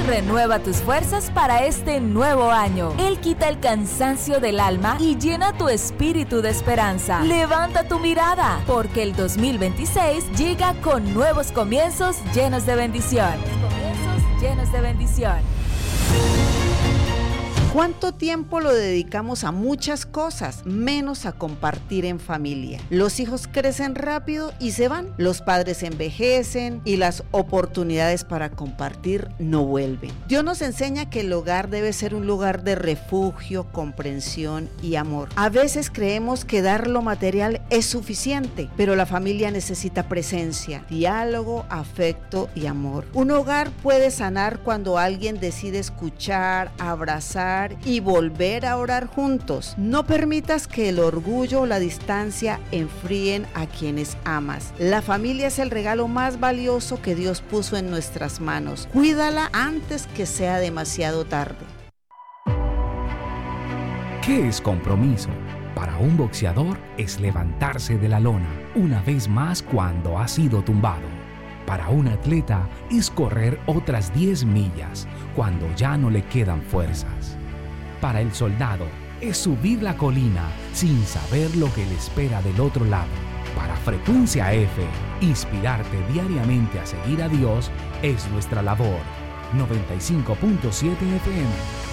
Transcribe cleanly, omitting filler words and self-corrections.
renueva tus fuerzas para este nuevo año. Él quita el cansancio del alma y llena tu espíritu de esperanza. Levanta tu mirada, porque el 2026 llega con nuevos comienzos llenos de bendición. ¿Cuánto tiempo lo dedicamos a muchas cosas, menos a compartir en familia? Los hijos crecen rápido y se van. Los padres envejecen y las oportunidades para compartir no vuelven. Dios nos enseña que el hogar debe ser un lugar de refugio, comprensión y amor. A veces creemos que dar lo material es suficiente, pero la familia necesita presencia, diálogo, afecto y amor. Un hogar puede sanar cuando alguien decide escuchar, abrazar y volver a orar juntos. No permitas que el orgullo o la distancia enfríen a quienes amas. La familia es el regalo más valioso que Dios puso en nuestras manos. Cuídala antes que sea demasiado tarde. ¿Qué es compromiso? Para un boxeador es levantarse de la lona una vez más cuando ha sido tumbado. Para un atleta es correr otras 10 millas cuando ya no le quedan fuerzas. Para el soldado es subir la colina sin saber lo que le espera del otro lado. Para Frecuencia F, inspirarte diariamente a seguir a Dios es nuestra labor. 95.7 FM